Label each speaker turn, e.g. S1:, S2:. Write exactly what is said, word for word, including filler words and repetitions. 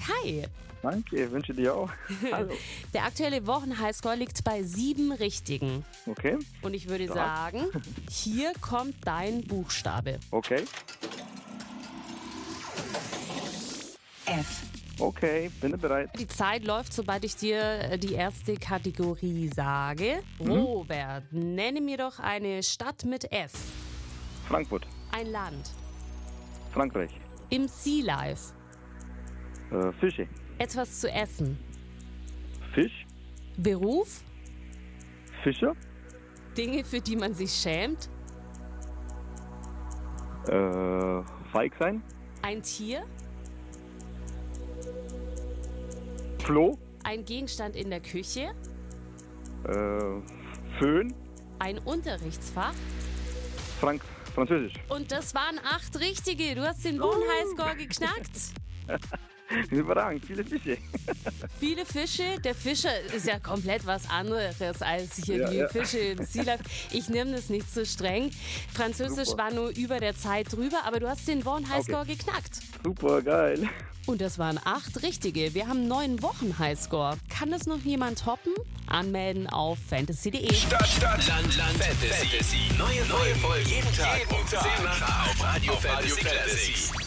S1: Kai.
S2: Danke, wünsche dir auch. Hallo.
S1: Der aktuelle Wochenhighscore liegt bei sieben Richtigen.
S2: Okay,
S1: Und ich würde
S2: Stark.
S1: sagen, hier kommt dein Buchstabe.
S2: okay,
S3: F.
S2: okay, bin bereit.
S1: Die Zeit läuft, sobald ich dir äh, die erste Kategorie sage. Robert, nenne mir doch eine Stadt mit F.
S2: Frankfurt,
S1: Ein Land.
S2: Frankreich,
S1: Im Sea Life.
S2: äh, Fische,
S1: Etwas zu essen.
S2: Fisch,
S1: Beruf.
S2: Fischer,
S1: Dinge, für die man sich schämt.
S2: äh, feig sein,
S1: Ein Tier.
S2: Klo,
S1: Ein Gegenstand in der Küche.
S2: äh, Föhn,
S1: Ein Unterrichtsfach.
S2: Frank Französisch.
S1: Und das waren acht richtige. Du hast den Wochenhighscore geknackt.
S2: Überragend, viele Fische.
S1: Viele Fische. Der Fischer ist ja komplett was anderes als hier
S2: Ja,
S1: die
S2: ja.
S1: Fische im Sea Life. Ich nehme das nicht so streng. Französisch
S2: Super.
S1: war nur über der Zeit drüber, aber du hast den Wochenhighscore geknackt.
S2: Super, geil.
S1: Und das waren acht richtige. Wir haben einen neuen Wochenhighscore. Kann das noch jemand toppen? Anmelden auf fantasy punkt de.
S4: Stadt, Stadt, Land, Land, Fantasy. Fantasy. Neue Folgen jeden Tag um zehn nach auf Radio Fantasy Classics.